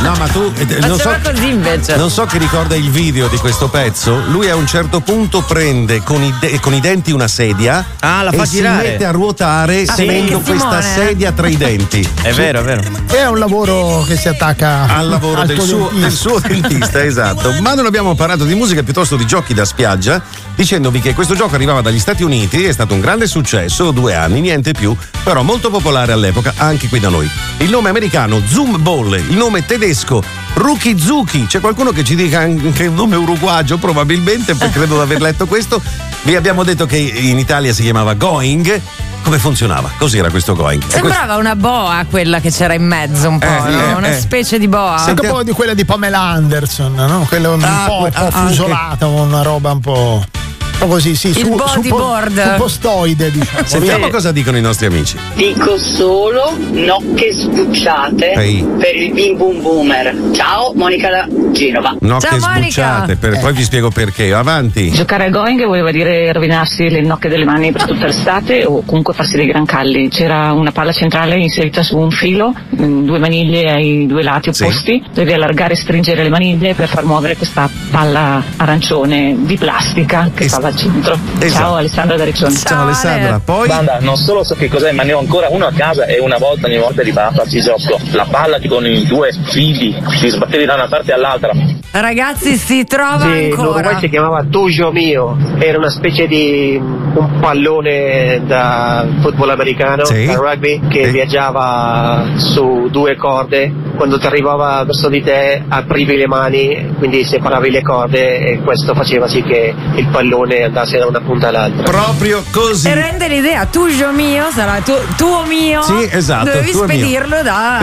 No, ma tu così invece. Non so chi ricorda il video di questo pezzo. Lui a un certo punto prende con i denti una sedia la e fa si girare. mette a ruotare tenendo questa sedia tra i denti. È vero, è vero. È un lavoro che si attacca al lavoro del suo dentista, esatto. Ma non abbiamo parlato di musica, piuttosto di giochi da spiaggia, dicendovi che questo gioco arrivava dagli Stati Uniti, è stato un grande successo, 2 anni, niente più, però molto popolare all'epoca anche qui da noi. Il nome americano Zoom Ball, il nome tedesco Ruki Zuki. C'è qualcuno che ci dica anche un nome uruguagio? Probabilmente, credo di aver letto questo. Vi abbiamo detto che in Italia si chiamava Going. Come funzionava? Cos'era questo Going? Sembrava una boa quella che c'era in mezzo, un po', una specie di boa. Anche un po' di quella di Pamela Anderson, no? Quella un po' fusolata, una roba un po' così, sì, il bodyboard, un po' stoide, diciamo. Sentiamo cosa dicono i nostri amici. Dico solo nocche sbucciate per il bim bum boomer. Ciao, Monica da Genova. Nocche sbucciate, poi vi spiego perché. Avanti. Giocare a Going voleva dire rovinarsi le nocche delle mani per tutta l'estate o comunque farsi dei gran calli. C'era una palla centrale inserita su un filo, 2 maniglie ai 2 lati opposti. Dovevi allargare e stringere le maniglie per far muovere questa palla arancione di plastica che stava al centro. Ciao, Alessandra da Riccione. Ciao Alessandra. Poi banda, non solo so che cos'è, ma ne ho ancora uno a casa e una volta ogni volta di farci gioco. La palla con i 2 fili, ti sbattevi da una parte all'altra. Ragazzi, si trova in ancora. Uruguay si chiamava Tuyo Mio, era una specie di un pallone da football americano, da rugby, che viaggiava su 2 corde. Quando ti arrivava verso di te aprivi le mani, quindi separavi le corde e questo faceva sì che il pallone andasse da una punta all'altra. Proprio così. E rende l'idea, tuo mio sarà tuo mio. Sì, esatto. Dovevi spedirlo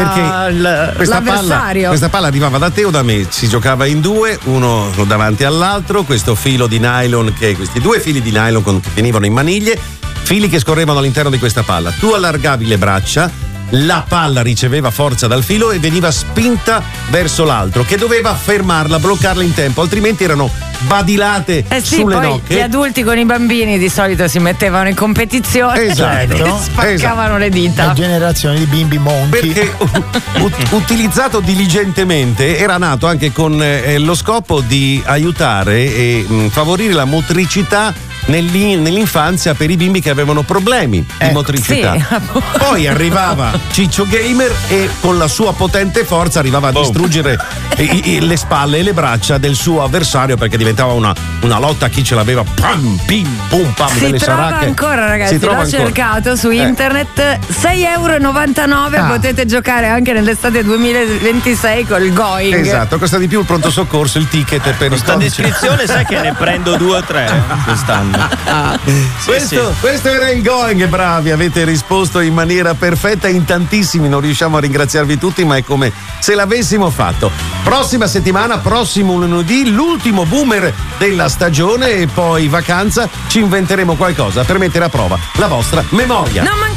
dall'avversario. Questa palla arrivava da te o da me, si giocava in 2, uno davanti all'altro, questo filo di nylon, questi 2 fili di nylon che finivano in maniglie, fili che scorrevano all'interno di questa palla. Tu allargavi le braccia, la palla riceveva forza dal filo e veniva spinta verso l'altro, che doveva fermarla, bloccarla in tempo, altrimenti erano badilate sulle nocche. Gli adulti con i bambini di solito si mettevano in competizione e spaccavano le dita. La generazione di bimbi monchi. Perché utilizzato diligentemente era nato anche con lo scopo di aiutare e favorire la motricità nell'infanzia per i bimbi che avevano problemi di motricità. Poi arrivava Ciccio Gamer e con la sua potente forza arrivava a distruggere le spalle e le braccia del suo avversario, perché diventava una lotta a chi ce l'aveva. Pam, pim, pum, pam, si delle trova saracche. Ancora, ragazzi, l'ho cercato su internet, €6,99. Potete giocare anche nell'estate 2026 col Going. Esatto, costa di più il pronto soccorso, il ticket per questa descrizione, sai che ne prendo 2 o 3 quest'anno. Questo era il Going, bravi, avete risposto in maniera perfetta, in tantissimi, non riusciamo a ringraziarvi tutti, ma è come se l'avessimo fatto. Prossima settimana, prossimo lunedì, l'ultimo boomer della stagione e poi vacanza, ci inventeremo qualcosa per mettere a prova la vostra memoria. Non